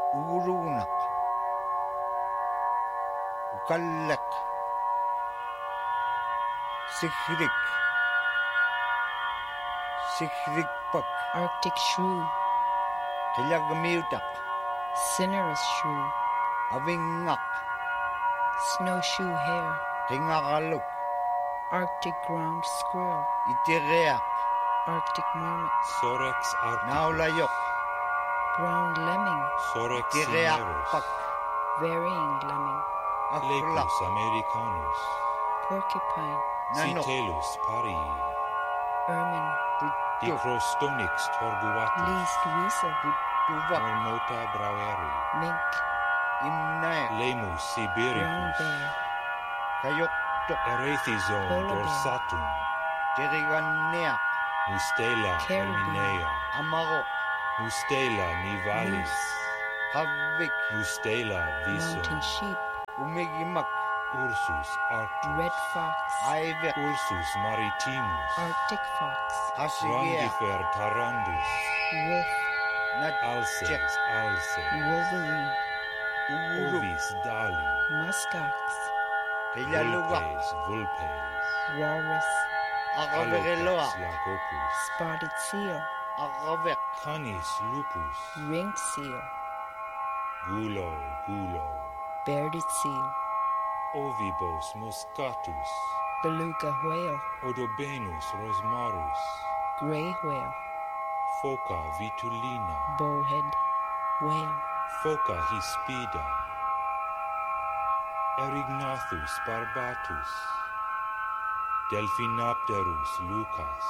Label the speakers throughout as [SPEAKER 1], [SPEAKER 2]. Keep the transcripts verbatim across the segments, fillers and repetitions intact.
[SPEAKER 1] Urunak, Ukallak, Sikhrik, Sikhrikpak,
[SPEAKER 2] Arctic shrew,
[SPEAKER 1] Kilagmutak,
[SPEAKER 2] cinerous shrew,
[SPEAKER 1] Avingak,
[SPEAKER 2] snowshoe hare,
[SPEAKER 1] Tingagaluk,
[SPEAKER 2] Arctic ground squirrel,
[SPEAKER 1] Itireak,
[SPEAKER 2] Arctic marmot,
[SPEAKER 3] Sorex arcticus,
[SPEAKER 1] Naulayok,
[SPEAKER 2] brown lemming,
[SPEAKER 3] Sorex
[SPEAKER 1] Itireak
[SPEAKER 3] cineros,
[SPEAKER 1] Pak,
[SPEAKER 2] varying lemming,
[SPEAKER 1] Aklak,
[SPEAKER 3] Lepus americanus,
[SPEAKER 2] porcupine,
[SPEAKER 1] Nanok,
[SPEAKER 3] Citelus parii,
[SPEAKER 2] ermine,
[SPEAKER 3] Dicrostonix torguatus,
[SPEAKER 2] least weasel,
[SPEAKER 1] Tuvak,
[SPEAKER 3] Marmota braueri,
[SPEAKER 2] mink,
[SPEAKER 1] Imnaek,
[SPEAKER 3] Lemus
[SPEAKER 2] brown
[SPEAKER 3] sibiricus,
[SPEAKER 2] bear,
[SPEAKER 1] Kayok,
[SPEAKER 3] Erethizone
[SPEAKER 2] Polar bear.
[SPEAKER 3] dorsatum,
[SPEAKER 1] Tiriganeak,
[SPEAKER 3] Mustela
[SPEAKER 2] Caribou.
[SPEAKER 3] herminea,
[SPEAKER 1] Amarok,
[SPEAKER 3] Mustela nivalis,
[SPEAKER 2] moose,
[SPEAKER 1] Havik,
[SPEAKER 3] Mustela
[SPEAKER 2] mountain
[SPEAKER 3] visum,
[SPEAKER 2] sheep,
[SPEAKER 1] Umigimak,
[SPEAKER 3] Ursus arctus,
[SPEAKER 2] red fox,
[SPEAKER 1] Aivek,
[SPEAKER 3] Ursus maritimus,
[SPEAKER 2] Arctic fox,
[SPEAKER 1] Hasigiak,
[SPEAKER 3] Rangifer tarandus,
[SPEAKER 2] wolf,
[SPEAKER 3] Alces
[SPEAKER 1] Natchek,
[SPEAKER 3] alce,
[SPEAKER 2] wolverine,
[SPEAKER 1] Uruk,
[SPEAKER 3] Ovis dali,
[SPEAKER 2] muskox,
[SPEAKER 1] Kilalugak,
[SPEAKER 3] Vulpes vulpes,
[SPEAKER 2] walrus,
[SPEAKER 1] Agavegeloa,
[SPEAKER 3] Alopex lacopus,
[SPEAKER 2] spotted seal,
[SPEAKER 1] Agavek,
[SPEAKER 3] Canis lupus,
[SPEAKER 2] ringed seal,
[SPEAKER 3] Gulo gulo,
[SPEAKER 2] bearded seal,
[SPEAKER 3] Ovibos moscatus,
[SPEAKER 2] beluga whale,
[SPEAKER 3] Odobenus rosmarus,
[SPEAKER 2] gray whale,
[SPEAKER 3] Phoca vitulina,
[SPEAKER 2] bowhead whale,
[SPEAKER 3] Phoca hispida, Erignathus barbatus, Delphinopterus lucas,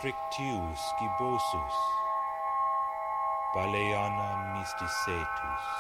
[SPEAKER 3] Escrictius gibosus, Baleana mysticetus.